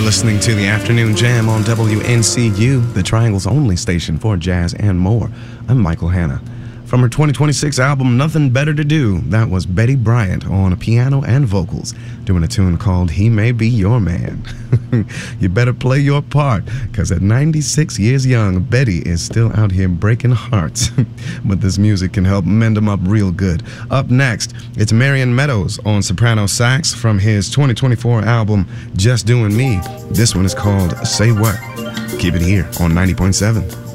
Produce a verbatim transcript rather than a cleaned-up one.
listening to the Afternoon Jam on W N C U, the Triangle's only station for jazz and more. I'm Michael Hanna. From her twenty twenty-six album, Nothing Better to Do, that was Betty Bryant on piano and vocals, doing a tune called He May Be Your Man. You better play your part, because at ninety-six years young, Betty is still out here breaking hearts. But this music can help mend them up real good. Up next, it's Marion Meadows on soprano sax from his twenty twenty-four album, Just Doing Me. This one is called Say What. Keep it here on ninety point seven.